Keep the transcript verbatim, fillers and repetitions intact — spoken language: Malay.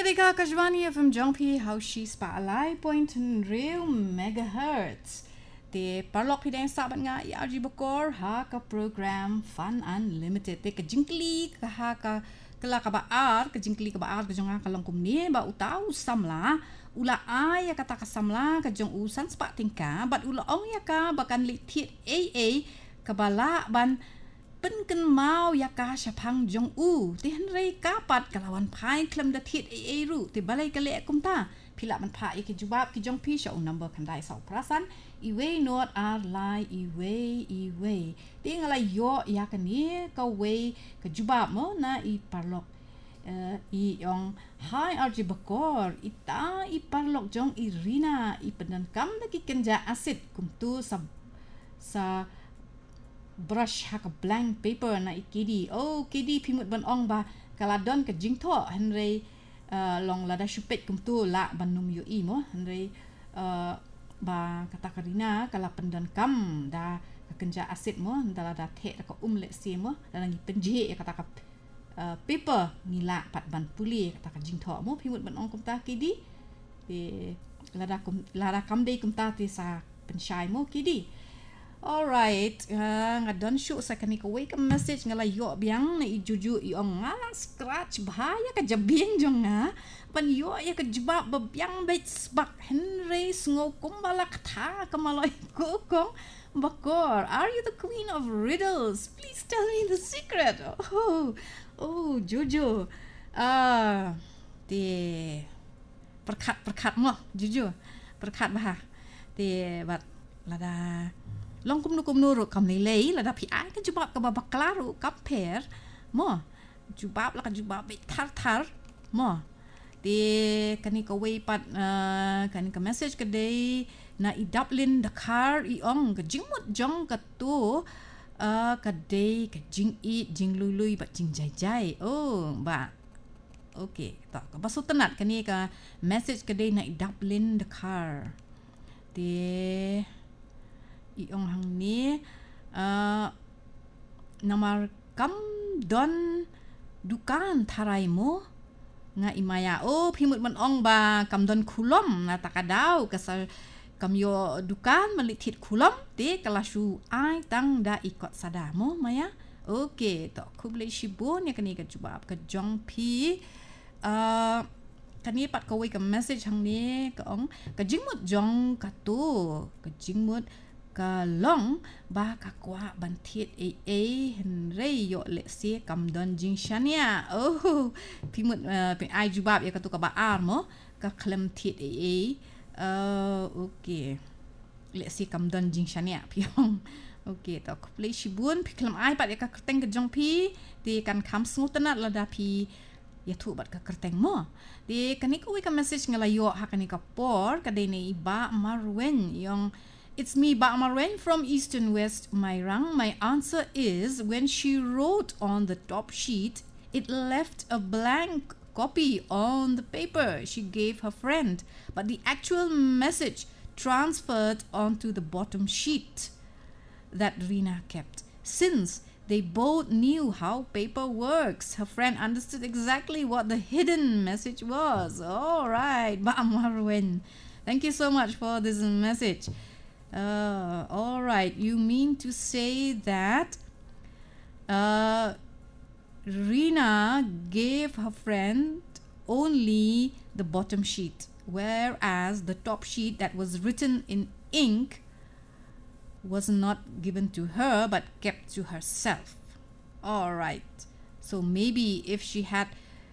Sawadika Kajwani F M Jongpi Haushi Spotlight Point Real Megahertz. Te parlok pidang sabat nga I R G Bokor ha ka program Fun Unlimited. Te ka jingkli ka ha ka kala ka baar ka jingkli ka baar ka jonga ka langkum ni ba utau samla ula ay kata ka samla ka jong usan spa tingka bat ula ong ya ka bakan litit a a ka bala ban penken mau ya ka syapang jong u ti henrei kapat kalawan pai klem da tit a a ru ti balai ka le kum ta pila man pa ik jubab ki jong pi show number kan dai sau prasan iwe not ar lai iwe iwe ti ngala yo ya ka ni ka we ka jubab mo na I parlok uh, I yong hai arji bakor ita I parlok jong Irina I penan kam na ki kenja asid kum tu sa sa brush ha ka blank paper na ikidi oh kidi pimut ban ong ba kaladon ka jingtho henrei uh, long lada shupet kum tu la banum yo I mo henrei uh, ba kata karina kala pendan kam da kenja asid mo ndala da the ka um le si mo da ngi penje kata ka uh, paper ngila pat ban puli kata ka jingtho mo pimut ban ong kum ta kidi de lada kum lada kam dei kum ta ti sa penshai mo kidi. Alright, uh, ngadon shoot sa kanika wake a message ngala yo biang na ijuju iong nga scratch bahaya ka jabing jong nga pan yo ya ka jibab babiang bait sbak henry sngo kumbala kata kamaloy ko kong bakor are you the queen of riddles please tell me the secret oh oh juju ah uh, de perkat perkat mo juju perkat bah de bat lada long kum nu kum nu ru kam lei la da pi ai ka jubab ka baba klaru ka per mo jubab la ka jubab be thar thar mo de kani ka wei pat uh, kani ka message ka dei na I Dublin Dakar I ong ka jingmut jong ka tu uh, ka dei ka jing I jing lui lui ba jing jai jai oh ba okay ta ka basu tenat kani ka message ka dei na I Dublin Dakar de iong hang ni uh, namar kam don dukan tharai mo nga imaya oh pimut man ong ba kam don kulom na takadaw kasal kam yo dukan malitit kulom te kalashu ai tang da ikot sada mo maya okay to kuble shibon ya kani ka jubab ka jong pi uh, kani pat ka wei ka message hang ni ka ong ka jingmut jong ka tu ka jingmut ka long ba ka kwa ban thiet a a henrei yo le se kam don jing shania oh pimut uh, pe ai jubab ya ka tu ka ba ar mo ka klem thiet a a uh, okay le se kam don jing shania piong okay to play shibun pi klem ai pat ya ka kerteng ke jong pi ti kan kam smutanat la da pi ya tu bat ka kerteng mo di kaniko wi ka message ngala yo ha kanika por ka de nei ba marwen yong it's me, Ba Marwen from East and West Mairang. My answer is when she wrote on the top sheet, it left a blank copy on the paper she gave her friend, but the actual message transferred onto the bottom sheet that Rina kept. Since they both knew how paper works, her friend understood exactly what the hidden message was. All right, Ba Marwen. Thank you so much for this message. Uh, all right, you mean to say that uh, Rina gave her friend only the bottom sheet, whereas the top sheet that was written in ink was not given to her but kept to herself. All right, so maybe if she had